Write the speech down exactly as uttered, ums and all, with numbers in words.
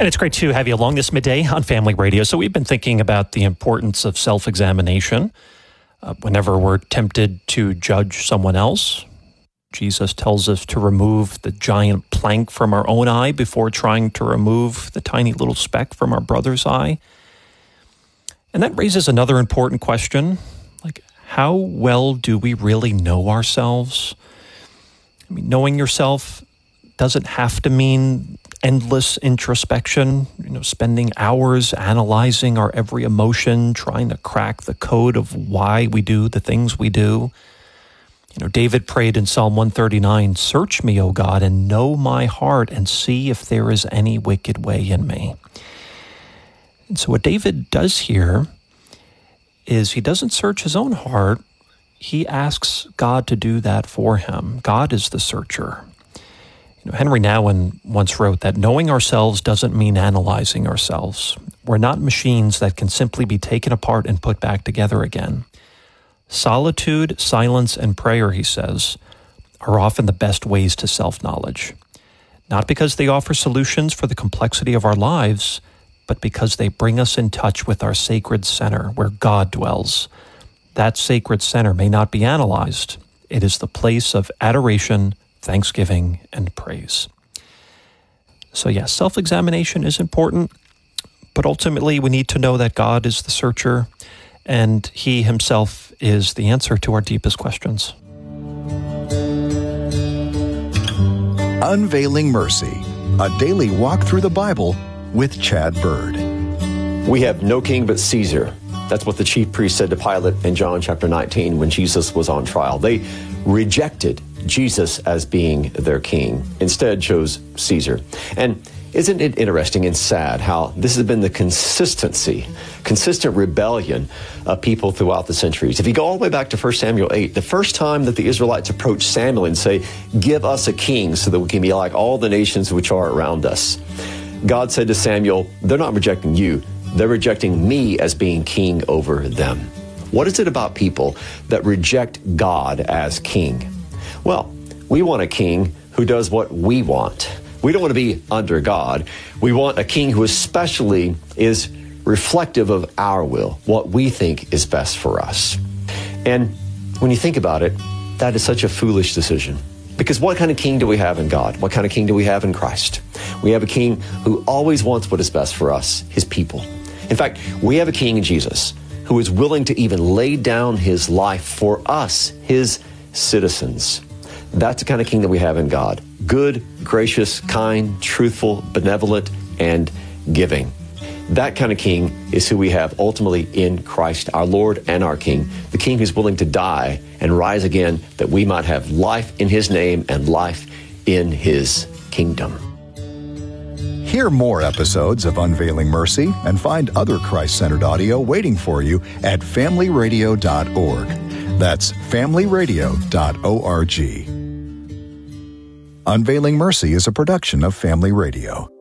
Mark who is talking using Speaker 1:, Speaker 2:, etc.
Speaker 1: And it's great to have you along this midday on Family Radio. So we've been thinking about the importance of self-examination uh, whenever we're tempted to judge someone else. Jesus tells us to remove the giant plank from our own eye before trying to remove the tiny little speck from our brother's eye. And that raises another important question, like how well do we really know ourselves? I mean, knowing yourself doesn't have to mean endless introspection, you know, spending hours analyzing our every emotion, trying to crack the code of why we do the things we do. You know, David prayed in Psalm one thirty-nine, "Search me, O God, and know my heart, and see if there is any wicked way in me." And so what David does here is he doesn't search his own heart. He asks God to do that for him. God is the searcher. You know, Henry Nouwen once wrote that knowing ourselves doesn't mean analyzing ourselves. We're not machines that can simply be taken apart and put back together again. Solitude, silence, and prayer, he says, are often the best ways to self-knowledge. Not because they offer solutions for the complexity of our lives, but because they bring us in touch with our sacred center where God dwells. That sacred center may not be analyzed. It is the place of adoration, thanksgiving, and praise. So yes, self-examination is important, but ultimately we need to know that God is the searcher and He Himself is the answer to our deepest questions.
Speaker 2: Unveiling Mercy, a daily walk through the Bible with Chad Bird.
Speaker 3: We have no king but Caesar. That's what the chief priest said to Pilate in John chapter nineteen when Jesus was on trial. They rejected Jesus as being their king, instead chose Caesar. And isn't it interesting and sad how this has been the consistency, consistent rebellion of people throughout the centuries? If you go all the way back to First Samuel eight, the first time that the Israelites approached Samuel and say, "Give us a king so that we can be like all the nations which are around us," God said to Samuel, "They're not rejecting you. They're rejecting me as being king over them." What is it about people that reject God as king? Well, we want a king who does what we want. We don't want to be under God. We want a king who especially is reflective of our will, what we think is best for us. And when you think about it, that is such a foolish decision. Because what kind of king do we have in God? What kind of king do we have in Christ? We have a king who always wants what is best for us, his people. In fact, we have a king in Jesus who is willing to even lay down his life for us, his citizens. That's the kind of king that we have in God. Good, gracious, kind, truthful, benevolent, and giving. That kind of king is who we have ultimately in Christ, our Lord and our King, the King who's willing to die and rise again that we might have life in his name and life in his kingdom.
Speaker 2: Hear more episodes of Unveiling Mercy and find other Christ-centered audio waiting for you at family radio dot org. That's family radio dot org. Unveiling Mercy is a production of Family Radio.